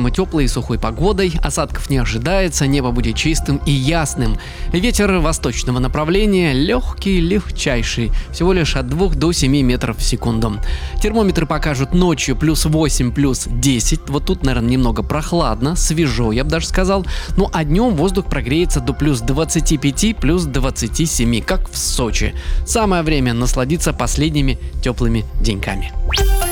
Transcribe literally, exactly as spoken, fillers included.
ожидаемо теплой и сухой погодой, осадков не ожидается, небо будет чистым и ясным. Ветер восточного направления легкий, легчайший, всего лишь от двух до семи метров в секунду. Термометры покажут ночью плюс восемь, плюс десять, вот тут, наверное, немного прохладно, свежо, я бы даже сказал, ну а днем воздух прогреется до плюс двадцати пяти, плюс двадцати семи, как в Сочи. Самое время насладиться последними теплыми деньками.